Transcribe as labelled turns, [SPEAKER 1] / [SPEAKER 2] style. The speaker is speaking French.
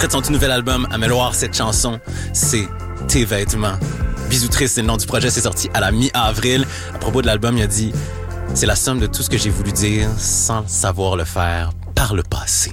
[SPEAKER 1] extrait de son tout nouvel album Améloire. Cette chanson, c'est Tes vêtements. Bisous Triste, c'est le nom du projet, c'est sorti à la mi-avril. À propos de l'album, il a dit « C'est la somme de tout ce que j'ai voulu dire sans savoir le faire par le passé. »